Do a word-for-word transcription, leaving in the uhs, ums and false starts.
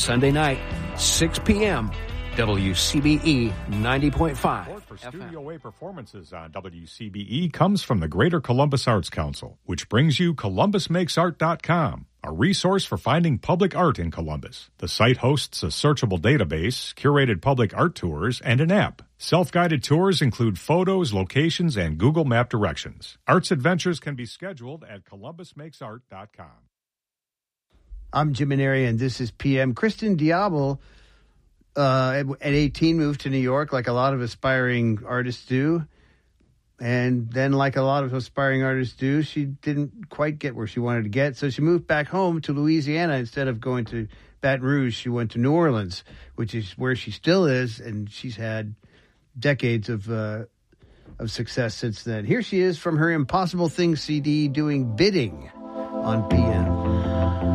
Sunday night, six p.m., W C B E ninety point five. Support for Studio A performances on W C B E comes from the Greater Columbus Arts Council, which brings you Columbus Makes Art dot com, a resource for finding public art in Columbus. The site hosts a searchable database, curated public art tours, and an app. Self-guided tours include photos, locations, and Google Map directions. Arts adventures can be scheduled at Columbus Makes Art dot com. I'm Jim Maneri, and this is P M. Kristen Diablo, uh, at eighteen, moved to New York like a lot of aspiring artists do. And then, like a lot of aspiring artists do, she didn't quite get where she wanted to get. So she moved back home to Louisiana. Instead of going to Baton Rouge, she went to New Orleans, which is where she still is. And she's had decades of uh, of success since then. Here she is from her Impossible Things C D doing Bidding on P M.